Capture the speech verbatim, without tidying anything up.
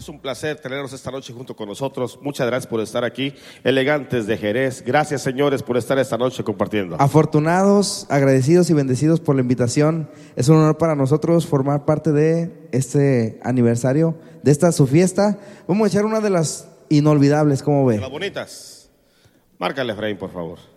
Es un placer tenerlos esta noche junto con nosotros. Muchas gracias por estar aquí. Elegantes de Jerez. Gracias, señores, por estar esta noche compartiendo. Afortunados, agradecidos y bendecidos por la invitación. Es un honor para nosotros formar parte de este aniversario, de esta su fiesta. Vamos a echar una de las inolvidables, ¿cómo ve? De las bonitas. Márcale, Efraín, por favor.